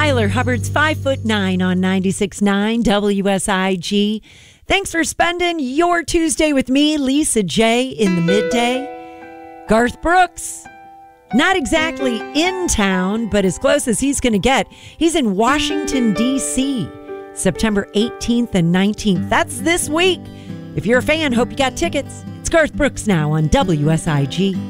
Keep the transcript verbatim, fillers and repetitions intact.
Tyler Hubbard's five foot nine on ninety-six point nine W S I G. Thanks for spending your Tuesday with me, Lisa J, in the midday. Garth Brooks, not exactly in town, but as close as he's going to get. He's in Washington, D C, September eighteenth and nineteenth. That's this week. If you're a fan, hope you got tickets. It's Garth Brooks now on W S I G.